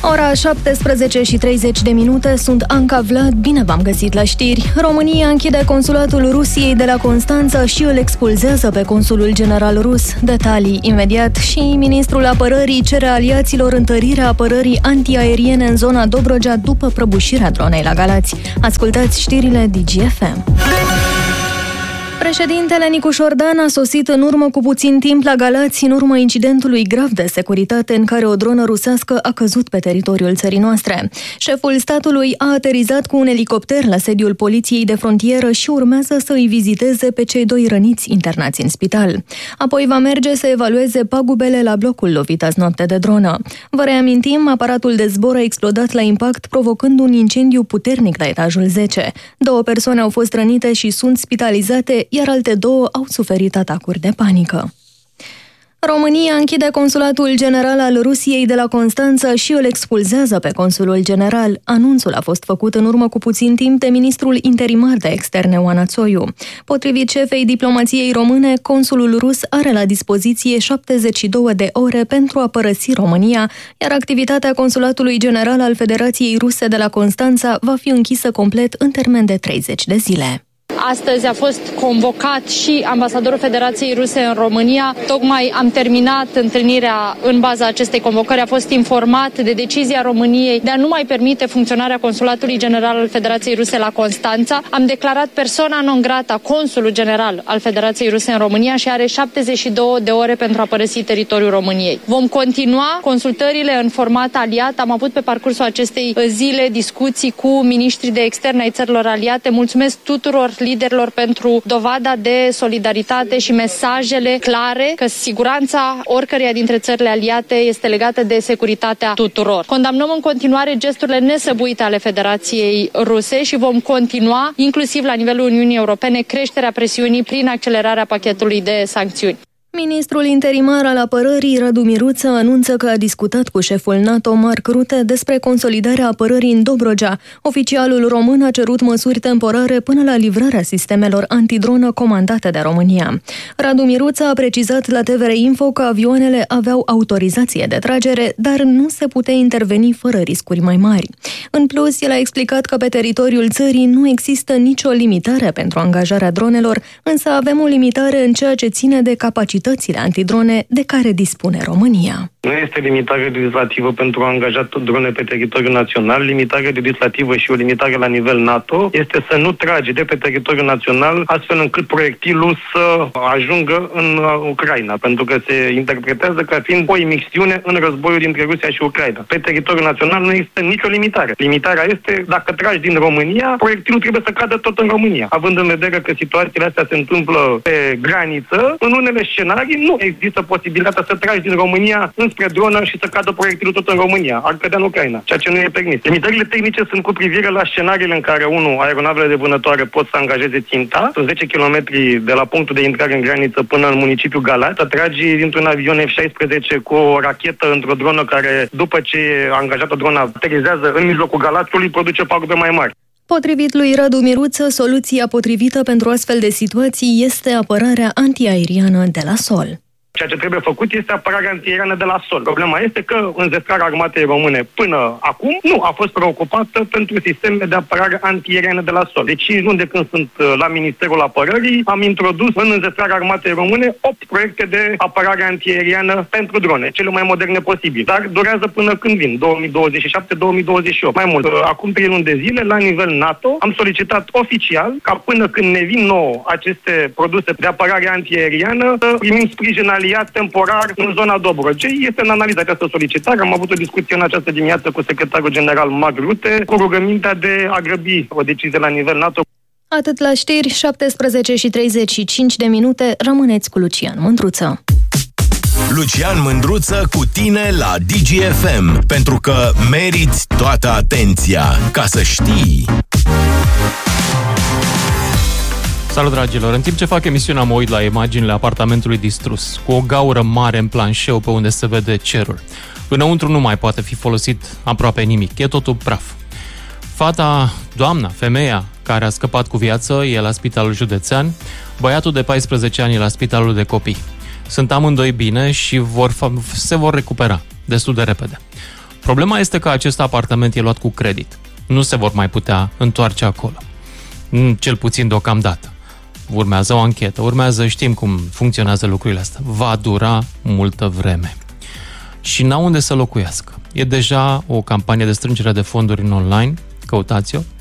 Ora 17:30, sunt Anca Vlad, bine v-am găsit la știri. România închide consulatul Rusiei de la Constanța și îl expulzează pe consulul general rus. Detalii imediat. Și ministrul apărării cere aliaților întărirea apărării antiaeriene în zona Dobrogea după prăbușirea dronei la Galați. Ascultați știrile DGFM. Președintele Nicu Șordan a sosit în urmă cu puțin timp la Galați în urma incidentului grav de securitate în care o dronă rusească a căzut pe teritoriul țării noastre. Șeful statului a aterizat cu un elicopter la sediul Poliției de Frontieră și urmează să îi viziteze pe cei 2 răniți internați în spital. Apoi va merge să evalueze pagubele la blocul lovit azi noapte de dronă. Vă reamintim, aparatul de zbor a explodat la impact, provocând un incendiu puternic la etajul 10. 2 persoane au fost rănite și sunt spitalizate, iar alte 2 au suferit atacuri de panică. România închide consulatul general al Rusiei de la Constanța și îl expulzează pe consulul general. Anunțul a fost făcut în urmă cu puțin timp de ministrul interimar de externe Oana Țoiu. Potrivit șefei diplomației române, consulul rus are la dispoziție 72 de ore pentru a părăsi România, iar activitatea consulatului general al Federației Ruse de la Constanța va fi închisă complet în termen de 30 de zile. Astăzi a fost convocat și ambasadorul Federației Ruse în România. Tocmai am terminat întâlnirea în baza acestei convocări. A fost informat de decizia României de a nu mai permite funcționarea Consulatului General al Federației Ruse la Constanța. Am declarat persona non grata consulul general al Federației Ruse în România și are 72 de ore pentru a părăsi teritoriul României. Vom continua consultările în format aliat. Am avut pe parcursul acestei zile discuții cu miniștrii de externe ai țărilor aliate. Mulțumesc tuturor liderilor pentru dovada de solidaritate și mesajele clare că siguranța oricăreia dintre țările aliate este legată de securitatea tuturor. Condamnăm în continuare gesturile nesăbuite ale Federației Ruse și vom continua, inclusiv la nivelul Uniunii Europene, creșterea presiunii prin accelerarea pachetului de sancțiuni. Ministrul interimar al apărării, Radu Miruță, anunță că a discutat cu șeful NATO, Mark Rutte, despre consolidarea apărării în Dobrogea. Oficialul român a cerut măsuri temporare până la livrarea sistemelor antidronă comandate de România. Radu Miruță a precizat la TVR Info că avioanele aveau autorizație de tragere, dar nu se putea interveni fără riscuri mai mari. În plus, el a explicat că pe teritoriul țării nu există nicio limitare pentru angajarea dronelor, însă avem o limitare în ceea ce ține de capacitățile antidrone de care dispune România. Nu este limitare legislativă pentru a angaja drone pe teritoriul național. Limitare legislativă și o limitare la nivel NATO este să nu tragi de pe teritoriul național astfel încât proiectilul să ajungă în Ucraina, pentru că se interpretează ca fiind o imixtiune în războiul dintre Rusia și Ucraina. Pe teritoriul național nu există nicio limitare. Limitarea este dacă tragi din România, proiectilul trebuie să cadă tot în România. Având în vedere că situațiile astea se întâmplă pe graniță, în unele scenarii nu există posibilitatea să tragi din România înspre dronă și să cadă proiectilul tot în România. Ar cădea în Ucraina, ceea ce nu e permis. Limitările tehnice sunt cu privire la scenariile în care, aeronavele de vânătoare pot să angajeze ținta, sunt 10 km de la punctul de intrare în graniță până în municipiul Galați, să tragi dintr-un avion F-16 cu o rachetă într-o dronă care, după ce e angajată drona, aterizează în mijlocul Galațiului, produce pagube mai mari. Potrivit lui Radu Miruță, soluția potrivită pentru astfel de situații este apărarea antiaeriană de la sol. Ceea ce trebuie făcut este apărarea antiaeriană de la sol. Problema este că înzestrarea armatei române până acum nu a fost preocupată pentru sisteme de apărare antiaeriană de la sol. De 5 luni de când sunt la Ministerul Apărării, am introdus în înzestrarea armatei române 8 proiecte de apărare antiaeriană pentru drone, cele mai moderne posibil. Dar durează până când vin, 2027-2028. Mai mult, acum 3 luni de zile, la nivel NATO, am solicitat oficial ca până când ne vin nouă aceste produse de apărare antiaeriană să primim sprijin aliat temporar în zona Dobrogei. Este în analiză această solicitare. Am avut o discuție în această dimineață cu secretarul general Mark Rutte cu rugămintea de a grăbi o decizie la nivel NATO. Atât la știri, 17:35. Rămâneți cu Lucian Mândruță. Lucian Mândruță cu tine la DGFM, pentru că meriți toată atenția, ca să știi. Salut, dragilor! În timp ce fac emisiunea, mă uit la imaginile apartamentului distrus, cu o gaură mare în planșeu pe unde se vede cerul. Înăuntru nu mai poate fi folosit aproape nimic, e totul praf. Fata, femeia care a scăpat cu viață e la spitalul județean, băiatul de 14 ani e la spitalul de copii. Sunt amândoi bine și se vor recupera destul de repede. Problema este că acest apartament e luat cu credit. Nu se vor mai putea întoarce acolo. Cel puțin deocamdată. Urmează o anchetă, știm cum funcționează lucrurile astea. Va dura multă vreme. Și n-au unde să locuiască. E deja o campanie de strângere de fonduri în online, căutați-o,